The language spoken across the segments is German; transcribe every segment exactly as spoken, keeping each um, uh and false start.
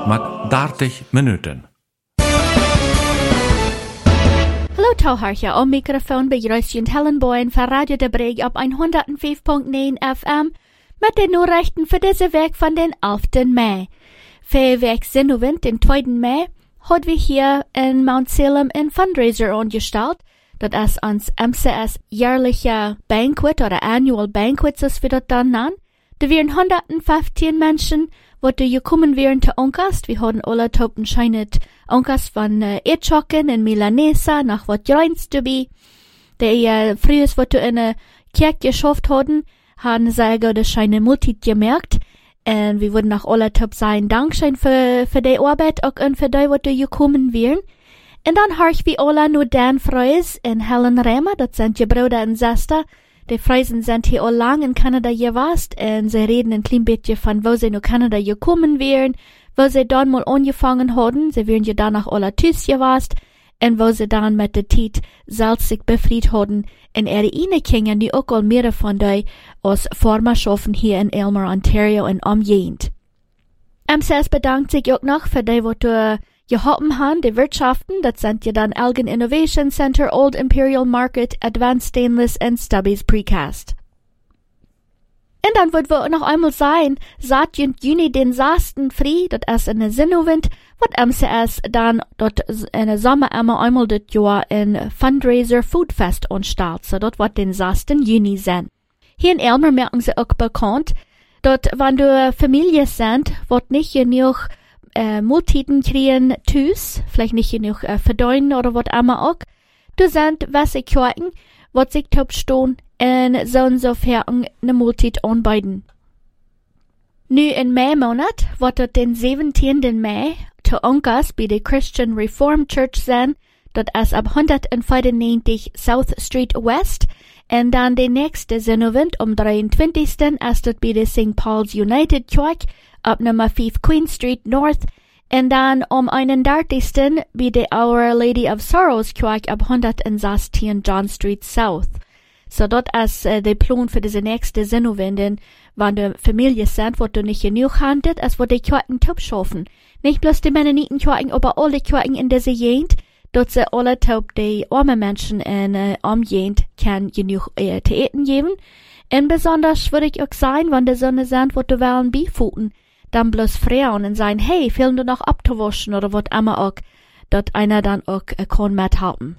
mit dertig Minuten. Hallo Tauhartje, am Mikrofon begrüßt Helen Boyen für Radio de Breg auf hundertfünf Komma neun F M mit den Nachrichten für diese Woche von den elften Mai. Für Woche Sinnowend, den zweiten Mai, haben wir hier in Mount Salem ein Fundraiser angestellt. Das ist uns M C S jährliche Banquet oder Annual Banquet, so wir das dann nennen. Da wären hundertfünfzehn Menschen, die gekommen wären zu uns. Wir haben alle Toten scheinet uns von äh, Etschocken in Milanesa nach was Reins dabei. Die äh, früher, was du in der Kirche geschafft haben, haben sie gerade scheine Multit gemerkt. Und wir würden auch alle Top sein Dankeschön für, für die Arbeit auch und für die, was du gekommen wären. Und dann habe ich wie alle nur Dan Freus und Helen Remer, das sind die Brüder und Schwester. Die Freisen sind hier all lang in Kanada gewesen und sie reden ein klein bisschen von, wo sie nach Kanada gekommen wären, wo sie dann mal angefangen haben. Sie wären ja danach alle tschüss gewesen und wo sie dann mit der Zeit selbst sich befreit haben. Und ihre Innekingen, die auch all mehrere von die aus Formerschaffen hier in Aylmer, Ontario und umgehend. M C S bedankt sich auch noch für die, was du geholfen haben, die Wirtschaften, das sind ja dann Elgin Innovation Center, Old Imperial Market, Advanced Stainless und Stubby's Precast. Und dann wird wir noch einmal sein, seit Juni den sechsten Früh, das ist in der Sinnowend, wird M C S dann dort in der Sommer immer einmal das Jahr ein Fundraiser Foodfest anstellt, so dort wird den sechsten Juni sein. Hier in Aylmer merken sie auch bekannt, dort, wenn du Familie sind, wird nicht genug Äh, Multiten kriegen Tüs, vielleicht nicht genug äh, verdeuen oder was immer auch. Du sind Wasser Kirchen, was sich top stehen, und so und so fertig ne Multit anbieten. Nu in Mai-Monat wird dort den siebzehnten Mai zu Onkas bei der Christian Reformed Church sein, dort ist ab hundertfünfundneunzig South Street West, und dann der nächste Sinnowend um dreiundzwanzigsten ist dort bei der Saint Paul's United Church, ab Nummer fünf Queen Street North, und dann um einunddreißigsten bei der Our Lady of Sorrows Kirche ab hundertsechzehn John Street South. So dort ist äh, der Plan für diese nächste Sinnowenden, wenn du Familie sind, wo du nicht genug handelt, als wo die Kirchen top schaffen. Nicht bloß die Mennoniten-Kirchen, aber alle Kirchen in dieser Gegend, dort sie alle top die armen Menschen in äh, Umgegend kann genug äh, zu essen geben. Und besonders würde ich auch sein, wenn die Sonne sind, wo du wollen beifuten, dann bloß Frauen und sagen, hey, fehlen du noch abzuwaschen oder was immer auch, dort einer dann auch äh, kann mithalten.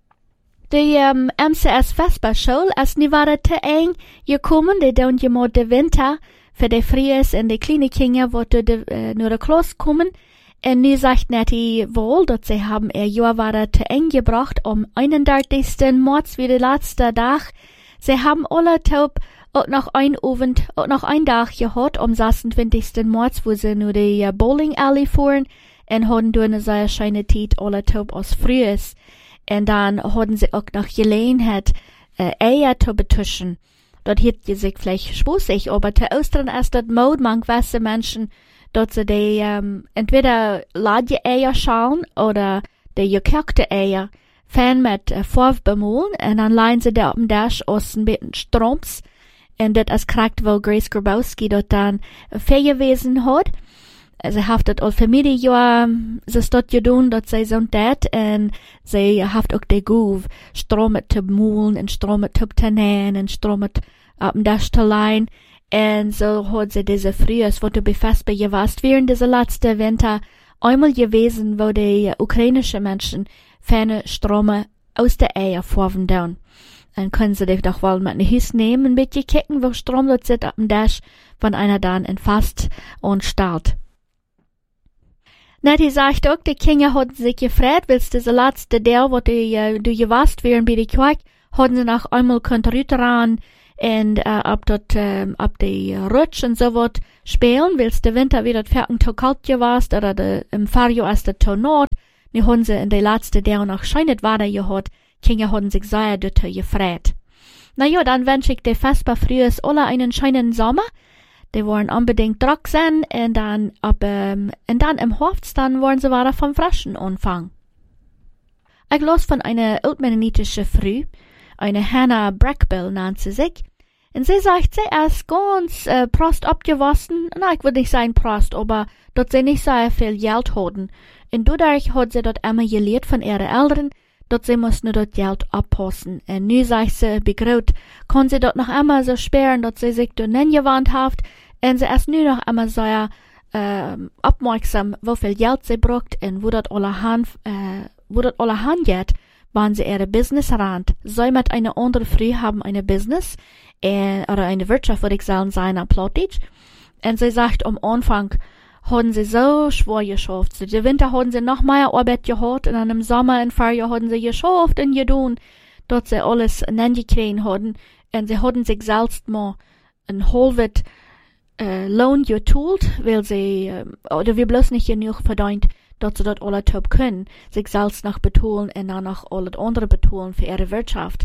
Die ähm, M C S Vesperschule ist nie weiter zu eng gekommen, die dann jemand der Winter für die Fries und die kleinen Kinder, wo du de, äh, nur der Klasse kommen. Und nu sagt nicht die wohl, dass sie haben ihr Jahr weiter zu eng gebracht, um einunddreißigsten März wie der letzte Tag. Sie haben alle taub auch noch ein Abend, auch noch ein Tag gehabt, am sechsundzwanzigsten März, wo sie nur die uh, Bowling Alley fuhren, und haben durch eine sehr schöne Zeit alle taub aus Frühes. Und dann haben sie auch noch Gelegenheit, äh, Eier zu betuschen. Dort hätt sie sich vielleicht spaßig, aber zu Ostern ist das Mode, man gewisse Menschen, dort sie die, ähm, entweder Ladje-Eier schauen oder die gekochte Eier, fan mit äh, Farbe bemalen, und dann leihen sie da auf dem Dash aus ein bisschen Stroms. Und das ist korrekt, wo Grace Grabowski dort dann viel gewesen hat. Sie hat das all Familie ja, sie ist dort getan, dass sie so das, und sie hat auch die Gouv, Strom mit zu bemalen, und Strom mit zu nähen, und Strom mit auf dem Dash zu leihen. Und so hat sie diese Frühs, wo du befasst gewesen, während dieser letzten Winter einmal gewesen, wo die ukrainischen Menschen ferne Strome aus der Eier vorwen down. Dann können sie dich doch wohl mit einem Hüs nehmen, ein bisschen kicken, wo Strom dort sitzt auf dem Dash, wenn einer dann entfasst und starrt. Nettie sagt auch, die Kinder hatten sich gefreut, willst du diese letzte Teil, wo du, uh, du gewasst wären bei der Kirche, hatten sie noch einmal ran und uh, ab dort, um, ab die Rutsch und so was spielen, willst du Winter wieder fertig zu kalt gewasst, oder de, im Fahrjahr ist der zu Nord, ne haben sie in der letzte Teil noch scheinet weiter gehabt, Kinder haben sich sehr dort gefreut. Na ja, dann wünsche ich dir fest bei frühes alle einen schönen Sommer. Die wollen unbedingt trocken sein, und dann, ab, ähm, und dann im Herbst, dann wollen sie weiter vom Frischen anfangen. Ich las von einer altmennonitischen Frau, eine Hannah Brackbill nannt sie sich, Und sie sagt, sie ist ganz äh, prost abgewaschen. Na, ich würde nicht sagen prost, aber dort sie nicht so viel Geld hatten. Und dadurch hat sie dort immer gelehrt von ihren Eltern, dort sie muss nur dort Geld abpassen. Und nu sagt sie, begraut, kann sie dort noch immer so sperren, dort sie sich dort nicht gewandt hat. Und sie ist nu noch immer so äh, aufmerksam, wie viel Geld sie braucht und wo dort alle Hand, äh, wo dort alle Hand geht, wenn sie ihre Business rand. So mit einer anderen Frau haben eine Business, äh, oder eine Wirtschaft, würde ich sagen, sein am Plattdeutsch. Und sie sagt, am Anfang haben sie so schwer geschafft. So, die Winter haben sie noch mehr Arbeit gehabt und dann im Sommer und Frühjahr haben sie geschafft und getan, dort sie alles nengekriegt haben. Und sie haben sich selbst mal ein halbes äh, Lohn geteilt, weil sie, äh, oder wir bloß nicht genug verdient, dass sie dort alle top können, sich selbst noch betonen und dann noch alle andere betonen für ihre Wirtschaft.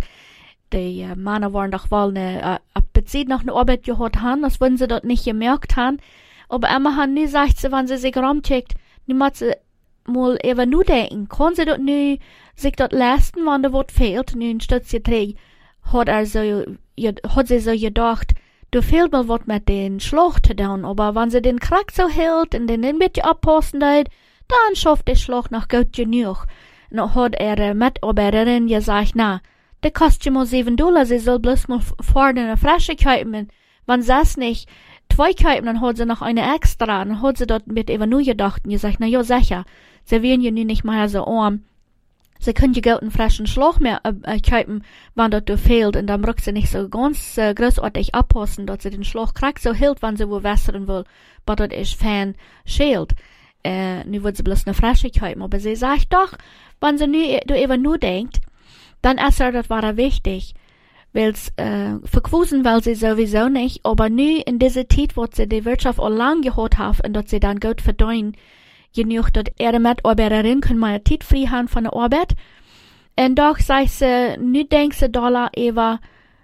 Die äh, Männer waren doch wohl eine, äh, Bezug noch eine Arbeit gehabt haben, das würden sie dort nicht gemerkt haben. Aber immer haben nie sagt sie, wenn sie sich rumcheckt, nie muss sie mal eben nur denken, kann sie dort nie sich dort leisten, wenn da was fehlt, nun statt sie trägt, hat er so, hat sie so gedacht, da fehlt mal was mit den Schlag zu tun, aber wenn sie den Krack so hält und den ein bisschen abpassen tut, dann schafft der Schlag noch gut genug. Und dann hat ihre Mitarbeiterin gesagt, na, der kostet mal sieben Dollar, sie soll bloß mal vorne eine Flasche kaufen, wenn sie es nicht zwei kaufen, dann hat sie noch eine extra, dann hat sie dort mit eben nur gedacht und gesagt, na ja, sicher, sie werden ja nun nicht mehr so arm, sie können ja gut einen frischen Schlag mehr äh, kaufen, wenn dort fehlt, und dann braucht sie nicht so ganz äh, großartig abpassen, dass sie den Schlag kriegt, so hält, wenn sie wo wässern will, aber dort ist fein schält. Äh, nu wird sie bloß eine frische kaufen, aber sie sagt doch, wenn sie nu, du eben nur denkt, dann ist er, das war wichtig, weil's, äh, verquusen will sie sowieso nicht, aber nu in dieser Zeit, wo sie die Wirtschaft auch lang gehabt haben, und dass sie dann gut verdienen, genug, dass ihre Mitarbeiterin können mal Zeit frei haben von der Arbeit, und doch sagt sie, nu denkt sie Dollar über,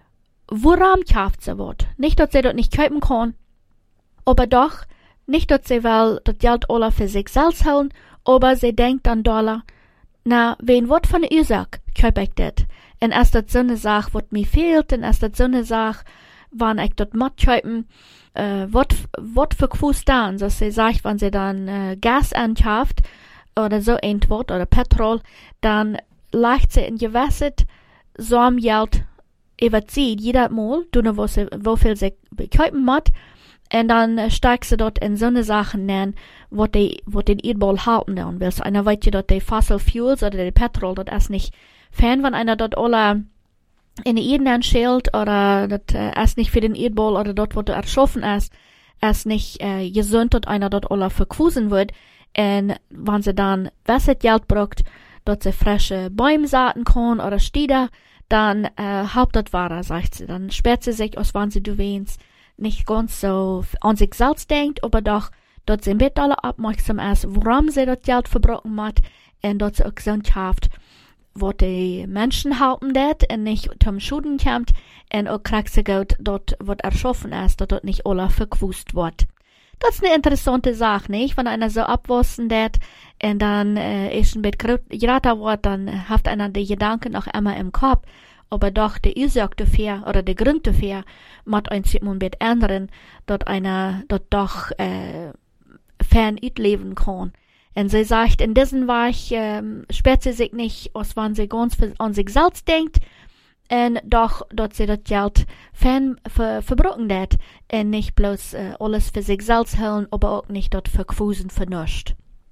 woran kauft sie was? Nicht, dass sie dort nicht kaufen kann, aber doch, nicht, dass sie will, das Geld alle für sich selbst holen, aber sie denkt an Dollar, na, wen wat von der Ursache kaufe ich das? Und ist das so eine Sache, was mir fehlt, und ist das so eine Sache, wann ich das matt kaufen, äh, wat, wat für Quus dann, so sie sagt, wenn sie dann äh, Gas ankauft, oder so ein Wort, oder Petrol, dann legt sie in Gewässer so am Geld überzieht, jeder Mal, du noch, wo, sie, wo viel sie kaufen muss, und dann äh, steigt sie dort in so eine Sachen nennen, wo die, wo den Erdball halten dann, weil so einer weiß ja, dass die Fossil Fuels oder die Petrol, das ist nicht Fan, wenn einer dort alle in die Erde schält, oder das äh, ist nicht für den Erdball, oder dort, wo du erschaffen ist, ist nicht äh, gesund, dass einer dort alle verquusen wird, und wenn sie dann Wassergeld braucht, dass sie frische Bäume saaten kann, oder Stieder, dann äh, haupt das wahrer, sagt sie, dann sperrt sie sich, als wenn sie du weinst, nicht ganz so an sich selbst denkt, aber doch, dass sie mit alle aufmerksam ist, warum sie das Geld verbrochen hat, und dass sie auch gesund hat, wo die Menschen halten das, und nicht zum Schuden kommt, und auch kriegt sie gut, dort, was erschaffen ist, dass dort nicht alle verquust wird. Das ist eine interessante Sache, nicht? Wenn einer so abwassen das, und dann äh, ist ein bisschen gerater wird, dann hat einer die Gedanken auch immer im Kopf, aber doch die Ursache dafür, oder der Grund dafür, muss ein bisschen ändern, dass einer dort doch äh, fern leben kann. Und sie sagt, in diesem Weg ähm, sperrt sie sich nicht, als wenn sie ganz an sich selbst denkt, und doch, dass sie das Geld fern ver verbrochen hat, und nicht bloß äh, alles für sich selbst holen, aber auch nicht dort verquusen vernuscht.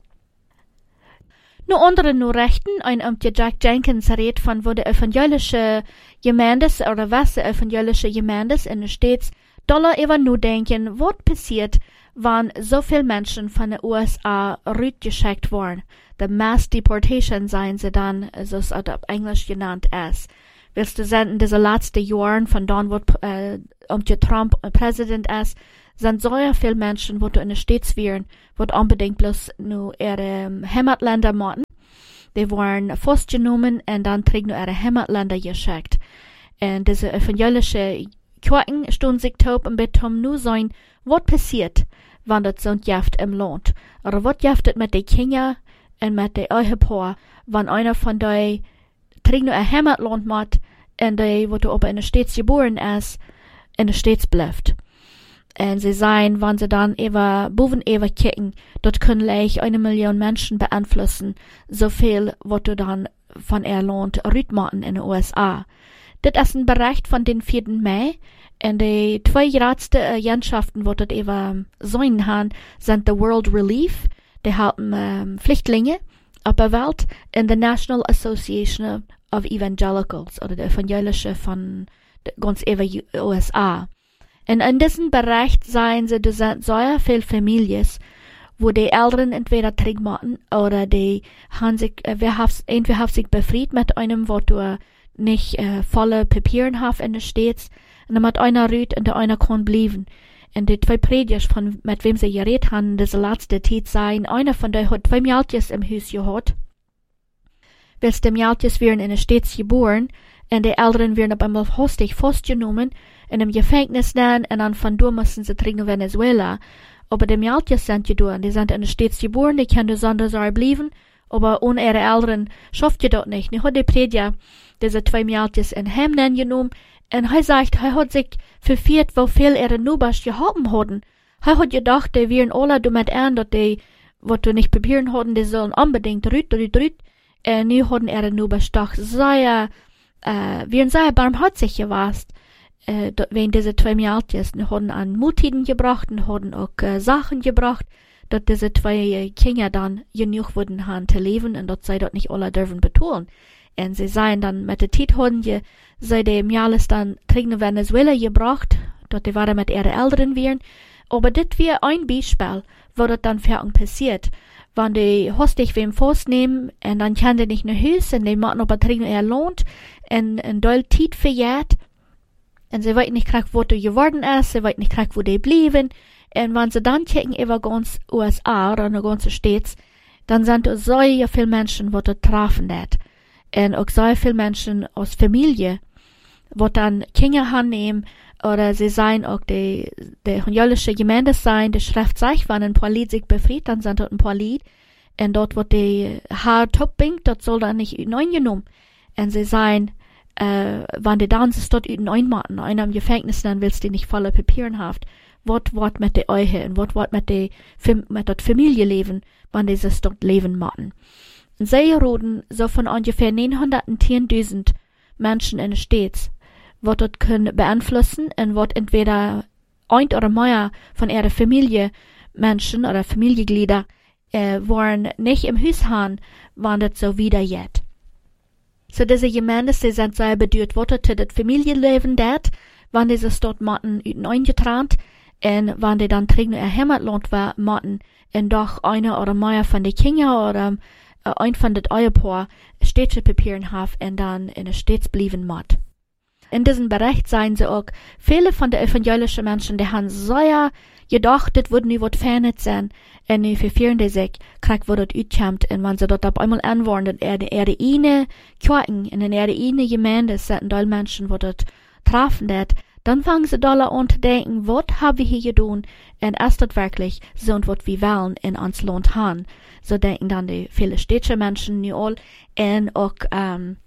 Nur andere Nachrichten, ein Amtje Jack Jenkins redet von, wo die evangelische Gemeindes, oder was die evangelische Gemeindes in den States, dollar über nur denken, was passiert, wenn so viele Menschen von den U S A rübergeschickt worden. The Mass Deportation seien sie dann, so es auf Englisch genannt ist. Willst du sagen, in diesen letzten Jahren, von dann, wo äh, Amtje Trump Präsident ist, sind so viele Menschen, die in den States wären, die unbedingt bloß nur ihre Heimatländer machen. Die waren festgenommen und dann kriegen nur ihre Heimatländer geschickt. Und diese evangelische Kirchen stehen sich taub und bitten nur sein, was passiert, wenn das so jaft im Land. Oder was jaftet mit den Kindern und mit den Ehepaaren, wenn einer von denen kriegen nur ein Heimatland macht, und die, wo du aber in den States geboren ist, in der States bleibt. Und sie sagen, wenn sie dann über, boven über kicken, dort können leicht eine Million Menschen beeinflussen, so viel, was du dann von Irland rütmachen in den U S A. Das ist ein Bericht von den vierten Mai. Und die zwei größten Agentschaften, die dort über sein haben, sind the World Relief, die halten ähm, Flüchtlinge auf der Welt, und the National Association of Evangelicals, oder der evangelische von ganz über U S A. Und in diesem Bereich seien sie, das sind so viele Familien, wo die Eltern entweder Trick machen, oder die haben sich, äh, wer hat, entweder haben sich befreit mit einem, wo du nicht äh, volle Papieren hast in der States, und dann hat einer rüht und der einer kann bleiben. Und die zwei Prediger, von, mit wem sie geredet haben, diese letzte Zeit seien, einer von denen hat zwei Mjaltjes im Haus gehabt, weil die Mjaltjes werden in der States geboren, und die Eltern werden auf einmal hostig festgenommen, in einem Gefängnis dann, und dann von da müssen sie zurück nach Venezuela. Aber die Mjaltjes sind geboren, die sind in der States geboren, die können besonders bleiben, aber ohne ihre Eltern schafft ihr das nicht. Nu hat die Prediger diese zwei Mjaltjes in Hemden genommen, und er sagt, er hat sich verfehlt, wo viel ihre Nubas gehabt hatten. Er hat gedacht, die wären alle damit an, dass die, was du nicht Papieren hatten, die sollen unbedingt rüt, rüt, rüt. Und nu hatten ihre Nubas doch sehr, äh, wären sehr barmherzig gewesen, äh, wenn diese zwei Mjaltjes, die hatten an Multiden gebracht, und hatten auch äh, Sachen gebracht, dass diese zwei äh, Kinder dann genug wurden haben zu leben, und dass sie dort nicht alle dürfen betonen. Und sie seien dann mit der Zeit haben die, sie die Mjaltjes dann zurück nach Venezuela gebracht, dort die waren mit ihren Eltern wären. Aber das wäre ein Beispiel, wo das dann für passiert. Wenn die hostig wem festnehmen, und dann kann die nicht nach Hause, und die machen aber zurück nach ihr Land, und ein doll Zeit verjährt, und sie weiß nicht, wo du geworden ist, sie weiß nicht, wo die blieben. Und wenn sie dann kicken über ganz U S A oder eine ganze States, dann sind es so viele Menschen, die dort treffen wird. Und auch so viele Menschen aus Familie, die dann Kinder annehmen, oder sie seien auch die, die evangelische Gemeinde sein, die Schrift sagt, wenn ein paar Lied sich befreit, dann sind dort ein paar Lied. Und dort wird die Haar topping, dort soll dann nicht genommen. Und sie seien, äh, wenn die dann sich dort einmachen, einer im Gefängnis, dann willst du nicht volle Papieren haben. Was wird mit der Ehe, und was wird mit der, mit der Familie leben, wenn die sich dort leben machen. Und sie reden so von ungefähr neunhundertzehntausend Menschen in den States, was dort können beeinflussen, und was entweder ein oder mehr von ihrer Familie Menschen oder Familienglieder äh, waren nicht im Haus haben, wann das so wieder geht. So diese Gemeinde, sie sind sehr bedeutet, was dort das Familienleben dort, wann die sich dort machen, eingetrannt, und wann die dann trinken ihr Heimatland war, machen, und doch einer oder mehr von den Kindern oder äh, ein von den Ehepaar städtische Papieren haben, und dann in den States blieben muss. In diesem Bericht seien sie auch, viele von den evangelischen Menschen, die haben sehr gedacht, das würde nie was Fernet sein, und nie verfehlen die sich, krieg, wo das utkommt, und wenn sie dort auf einmal anwenden, er die, er die eine Kirchen, in der eine Gemeinde sind da Menschen, wo das treffen wird, dann fangen sie da an zu denken, was haben wir hier getan, und ist das wirklich so, und was wir wollen in uns Land haben. So denken dann die viele städtische Menschen nicht all, und auch, ähm,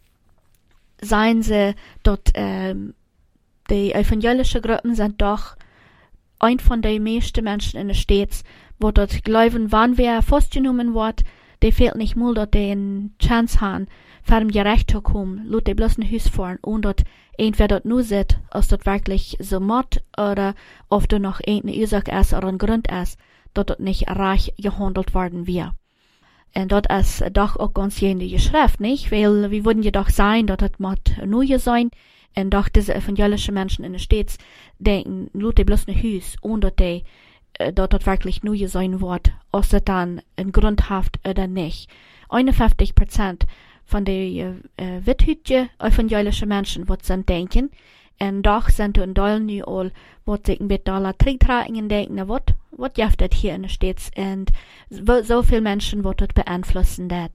seien sie dort, ähm, die evangelische Gruppen sind doch ein von den meisten Menschen in den States, wo dort glauben, wann wer festgenommen wird, die fehlt nicht mal, dass die eine Chance haben, für ein Gerecht zu kommen, lut die bloß ein Haus fahren, und dort entweder dort nur sitzt, als dort wirklich so macht, oder ob dort noch irgendeine Ursache ist oder ein Grund ist, dass dort nicht reich gehandelt worden wird. Und dort ist doch auch ganz jenige Schrift, nicht? Weil wir würden ja doch sein, dass das muss neu sein, und doch diese evangelischen Menschen in den States denken, lut die bloß ein Haus, und dass die, äh, dass das wirklich neu sein wird, ob das dann ein Grund hat oder nicht. einundfünfzig Prozent von den äh, withhütigen evangelischen Menschen, was sie denken, und doch sind in Dollen nu all, was sich mit Dollar trinken denken, na wat, wat jaft das hier in den States, und so viele Menschen, was das beeinflussen das.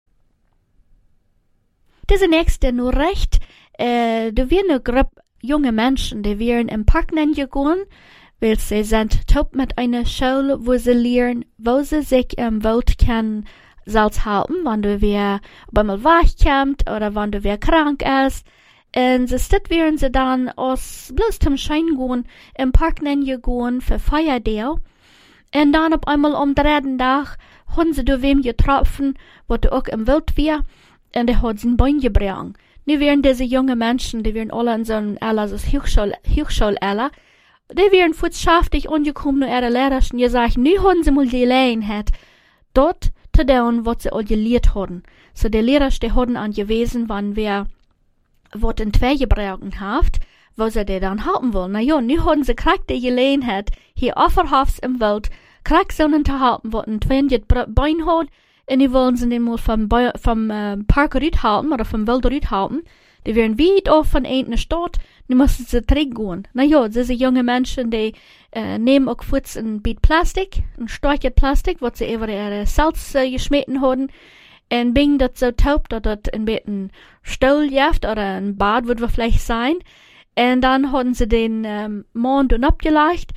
Diese nächste nur recht, äh, da wir eine Gruppe junge Menschen, die wären im Park gegangen, weil sie sind top mit einer Schule, wo sie lernen, wo sie sich im Welt können, selbst halten, wenn du wer einmal wachkommt, oder wenn du wer krank ist, En ze stit wären ze dann aus bloß zum Schein gehen, im Park nennen gehen für Feierdeel. En dann op einmal am dritten Tag haben sie da wem getroffen, wat auch im Wild war, und der hat sein Bein gebrochen. Nu wären diese junge Menschen, die wären alle in so einem Ella, so Hochschul, Hochschul-Ella, die wären futschaftig angekommen und ihre Lehrer und gesagt, nu haben sie mal die Gelegenheit, dort zu tun, was sie all gelehrt haben. So die Lehrer, die haben angewiesen, wann wir wat in zwei gebrochen haft, wo sie die dann halten wollen. Na ja, nu haben sie kriegt die Gelegenheit, hier offerhafts im Wald, kriegt sie zu halten, wat in zwei Bein hat, und die wollen sie den mal vom, vom äh, Park halten, oder vom Wald halten. Die werden weit auf von einer Stadt, nu müssen sie zurückgehen. Na ja, diese junge Menschen, die äh, nehmen auch Fuß ein Biet Plastik, ein Stückchen Plastik, was sie über ihre Salz äh, geschmitten haben, und bringen das so taub, dass das ein bisschen Stuhl jaft, oder ein Bad wird es vielleicht sein. Und dann haben sie den ähm, Mond und abgelegt,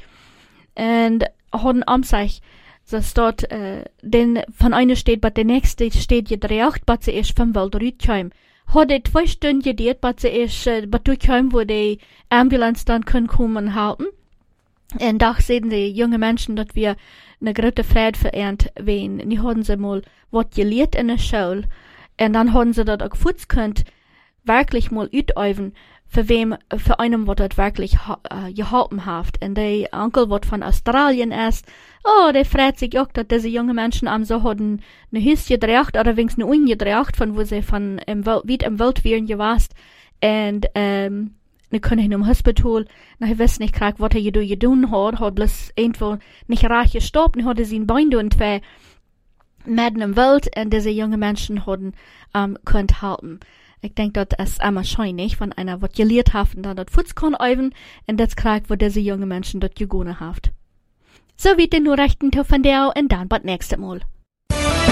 und haben am sich, dass dort äh, den von einer steht, bei der nächste steht gedreht, was sie ist vom Wald rübergekommen. Hat er zwei Stunden gedreht, was sie ist, äh, was durchgekommen, wo die Ambulance dann können kommen und halten. Und da sehen die junge Menschen, dass wir eine große Freude verehrt werden. Die haben sie mal was gelehrt in der Schule. Und dann haben sie das auch futz könnt, wirklich mal üben, für wem, für einen, was das wirklich äh, geholfen hat. Und der Onkel, was von Australien ist, oh, der freut sich auch, dass diese junge Menschen am so hatten eine Hüs gedreht, oder wenigstens eine Uni gedreht, von wo sie von im Welt, wie im Welt wären gewast. Und, ähm, ne können hin im Hospital, na, ich weiß nicht, was er getan hat, hat bloß irgendwo nicht reich gestoppt, und hatte sein Bein und zwei mitten im Welt, und diese junge Menschen hatten, ähm, könnt halten. Ich denke, das ist immer scheinig, von einer, was gelehrt hat, und dann das Fuß kann üben, und das kriegt, wo diese junge Menschen dort gegangen hat. So wie den nur rechten Tag von der, und dann bis nächstes Mal.